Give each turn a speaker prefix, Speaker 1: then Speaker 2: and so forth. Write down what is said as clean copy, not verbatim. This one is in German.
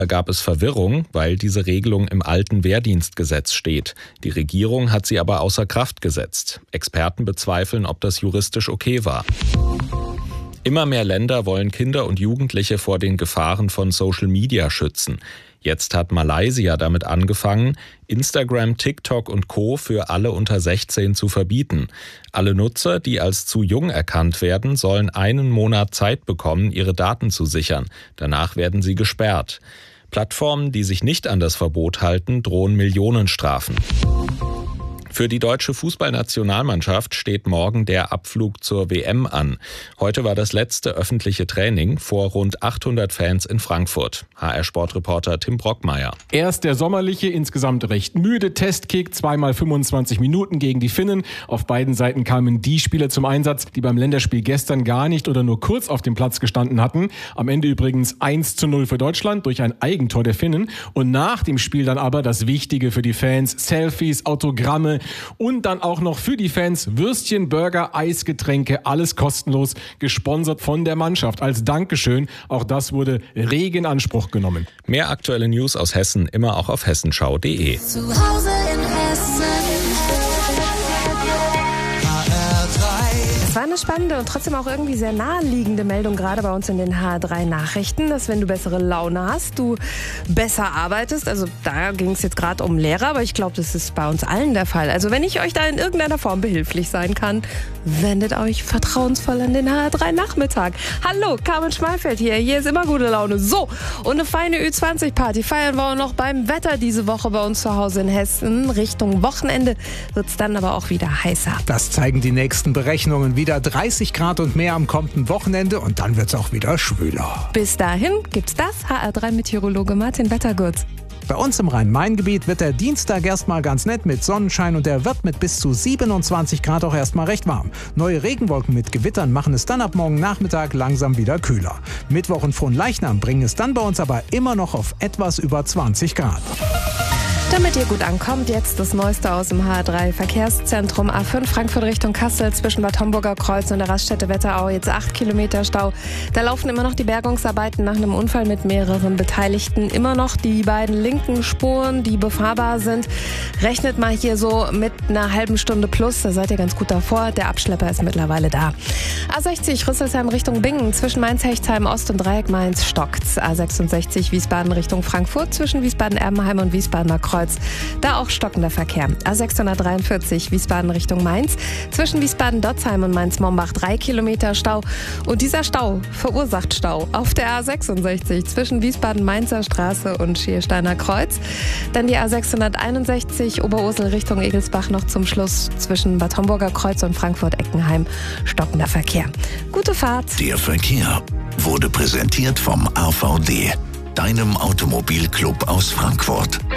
Speaker 1: Da gab es Verwirrung, weil diese Regelung im alten Wehrdienstgesetz steht. Die Regierung hat sie aber außer Kraft gesetzt. Experten bezweifeln, ob das juristisch okay war. Immer mehr Länder wollen Kinder und Jugendliche vor den Gefahren von Social Media schützen. Jetzt hat Malaysia damit angefangen, Instagram, TikTok und Co. für alle unter 16 zu verbieten. Alle Nutzer, die als zu jung erkannt werden, sollen 1 Monat Zeit bekommen, ihre Daten zu sichern. Danach werden sie gesperrt. Plattformen, die sich nicht an das Verbot halten, drohen Millionenstrafen. Für die deutsche Fußballnationalmannschaft steht morgen der Abflug zur WM an. Heute war das letzte öffentliche Training vor rund 800 Fans in Frankfurt. HR-Sportreporter Tim Brockmeier.
Speaker 2: Erst der sommerliche, insgesamt recht müde Testkick, 2x 25 Minuten gegen die Finnen. Auf beiden Seiten kamen die Spieler zum Einsatz, die beim Länderspiel gestern gar nicht oder nur kurz auf dem Platz gestanden hatten. Am Ende übrigens 1:0 für Deutschland durch ein Eigentor der Finnen. Und nach dem Spiel dann aber das Wichtige für die Fans: Selfies, Autogramme und dann auch noch für die Fans Würstchen, Burger, Eisgetränke, alles kostenlos, gesponsert von der Mannschaft. Als Dankeschön, auch das wurde rege in Anspruch genommen.
Speaker 1: Mehr aktuelle News aus Hessen immer auch auf hessenschau.de.
Speaker 3: Zu Hause in Hessen.
Speaker 4: Es war eine spannende und trotzdem auch irgendwie sehr naheliegende Meldung, gerade bei uns in den HR3-Nachrichten, dass wenn du bessere Laune hast, du besser arbeitest. Also da ging es jetzt gerade um Lehrer, aber ich glaube, das ist bei uns allen der Fall. Also wenn ich euch da in irgendeiner Form behilflich sein kann, wendet euch vertrauensvoll an den HR3-Nachmittag. Hallo, Carmen Schmalfeld hier. Hier ist immer gute Laune. So, und eine feine Ü20-Party feiern wir auch noch beim Wetter diese Woche bei uns zu Hause in Hessen. Richtung Wochenende wird es dann aber auch wieder heißer.
Speaker 5: Das zeigen die nächsten Berechnungen. Wieder 30 Grad und mehr am kommenden Wochenende und dann wird es auch wieder schwüler.
Speaker 4: Bis dahin gibt's das. HR3-Meteorologe Martin Wettergurz.
Speaker 5: Bei uns im Rhein-Main-Gebiet wird der Dienstag erstmal ganz nett mit Sonnenschein und er wird mit bis zu 27 Grad auch erstmal recht warm. Neue Regenwolken mit Gewittern machen es dann ab morgen Nachmittag langsam wieder kühler. Mittwoch und Fronleichnam bringen es dann bei uns aber immer noch auf etwas über 20 Grad.
Speaker 4: Damit ihr gut ankommt, jetzt das Neueste aus dem HR3 Verkehrszentrum. A5 Frankfurt Richtung Kassel zwischen Bad Homburger Kreuz und der Raststätte Wetterau. Jetzt 8 Kilometer Stau. Da laufen immer noch die Bergungsarbeiten nach einem Unfall mit mehreren Beteiligten. Immer noch die beiden linken Spuren, die befahrbar sind. Rechnet mal hier so mit einer halben Stunde plus. Da seid ihr ganz gut davor. Der Abschlepper ist mittlerweile da. A60 Rüsselsheim Richtung Bingen zwischen Mainz-Hechtsheim Ost und Dreieck Mainz stockt's. A66 Wiesbaden Richtung Frankfurt zwischen Wiesbaden-Erbenheim und Wiesbadener Kreuz. Da auch stockender Verkehr. A643 Wiesbaden Richtung Mainz. Zwischen Wiesbaden-Dotzheim und Mainz-Mombach 3 Kilometer Stau. Und dieser Stau verursacht Stau auf der A66 zwischen Wiesbaden-Mainzer Straße und Schiersteiner Kreuz. Dann die A661 Oberursel Richtung Egelsbach noch zum Schluss zwischen Bad Homburger Kreuz und Frankfurt-Eckenheim. Stockender Verkehr. Gute Fahrt.
Speaker 6: Der Verkehr wurde präsentiert vom AVD, deinem Automobilclub aus Frankfurt.